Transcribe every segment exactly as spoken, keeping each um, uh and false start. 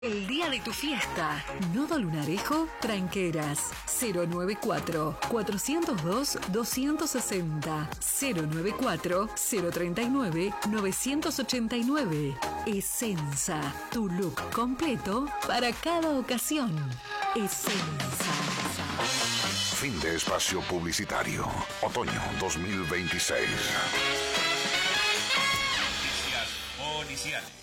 El día de tu fiesta. Nodo Lunarejo, Tranqueras. cero noventa y cuatro, cuatrocientos dos, doscientos sesenta. cero noventa y cuatro, cero treinta y nueve, novecientos ochenta y nueve. Esenza, tu look completo para cada ocasión. Esenza. Fin de espacio publicitario. Otoño dos mil veintiséis. Noticias policiales.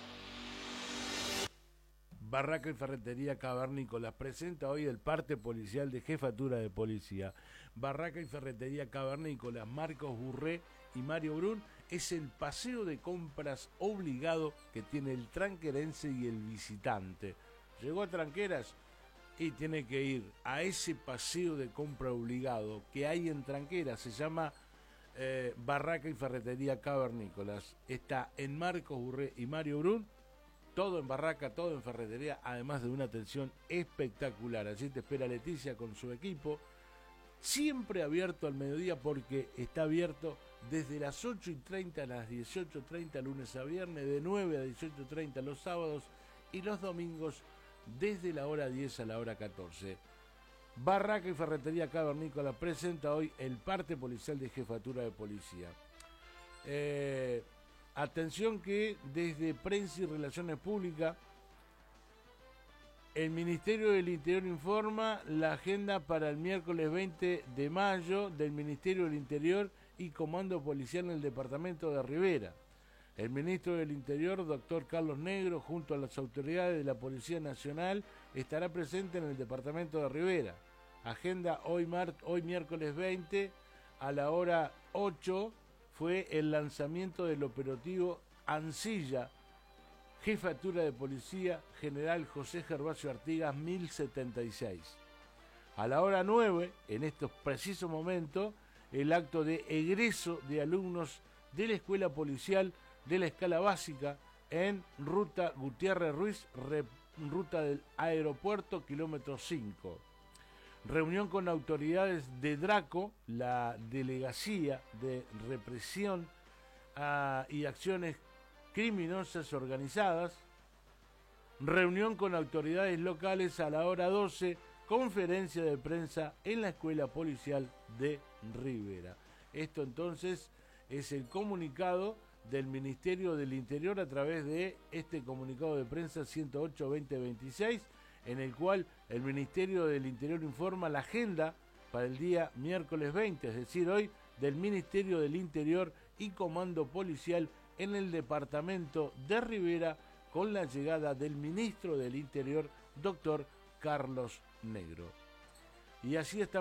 Barraca y Ferretería Cavernícolas presenta hoy el parte policial de Jefatura de Policía. Barraca y Ferretería Cavernícolas, Marcos Burré y Mario Brun, es el paseo de compras obligado que tiene el tranquerense y el visitante. Llegó a Tranqueras y tiene que ir a ese paseo de compra obligado que hay en Tranqueras. Se llama eh, Barraca y Ferretería Cavernícolas. Está en Marcos Burré y Mario Brun. Todo en barraca, todo en ferretería, además de una atención espectacular. Allí te espera Leticia con su equipo, siempre abierto al mediodía porque está abierto desde las ocho y treinta a las dieciocho y treinta, lunes a viernes, de nueve a dieciocho y treinta los sábados y los domingos desde la hora diez a la hora catorce. Barraca y Ferretería Cavernícola presenta hoy el parte policial de Jefatura de Policía. Eh... Atención que desde Prensa y Relaciones Públicas, el Ministerio del Interior informa la agenda para el miércoles veinte de mayo del Ministerio del Interior y Comando Policial en el Departamento de Rivera. El Ministro del Interior, doctor Carlos Negro, junto a las autoridades de la Policía Nacional, estará presente en el Departamento de Rivera. Agenda hoy, mar- hoy miércoles veinte a la hora ocho. Fue el lanzamiento del operativo Ancilla, Jefatura de Policía, General José Gervasio Artigas, mil setenta y seis. A la hora nueve, en estos precisos momentos, el acto de egreso de alumnos de la Escuela Policial de la Escala Básica en Ruta Gutiérrez Ruiz, re, ruta del aeropuerto, kilómetro cinco. Reunión con autoridades de DRACO, la Delegación de Represión uh, y Acciones Criminosas Organizadas. Reunión con autoridades locales a la hora doce, conferencia de prensa en la Escuela Policial de Rivera. Esto entonces es el comunicado del Ministerio del Interior a través de este comunicado de prensa ciento ocho barra veinte veintiséis, en el cual el Ministerio del Interior informa la agenda para el día miércoles veinte, es decir, hoy, del Ministerio del Interior y Comando Policial en el Departamento de Rivera, con la llegada del Ministro del Interior, doctor Carlos Negro. Y así está.